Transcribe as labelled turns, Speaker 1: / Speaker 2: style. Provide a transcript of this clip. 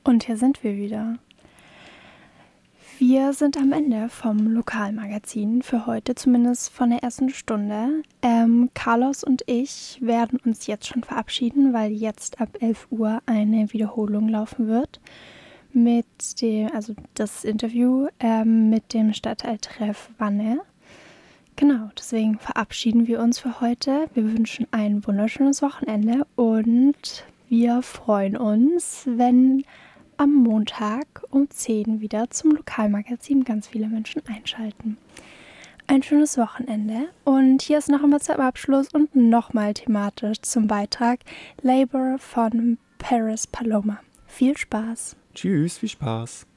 Speaker 1: Und hier sind wir wieder. Wir sind am Ende vom Lokalmagazin für heute, zumindest von der ersten Stunde. Carlos und ich werden uns jetzt schon verabschieden, weil jetzt ab 11 Uhr eine Wiederholung laufen wird. Das Interview mit dem Stadtteiltreff Wanne. Genau, deswegen verabschieden wir uns für heute. Wir wünschen ein wunderschönes Wochenende und wir freuen uns, wenn am Montag um 10 wieder zum Lokalmagazin ganz viele Menschen einschalten. Ein schönes Wochenende und hier ist noch einmal zum Abschluss und nochmal thematisch zum Beitrag Labor von Paris Paloma. Viel Spaß!
Speaker 2: Tschüss, viel Spaß!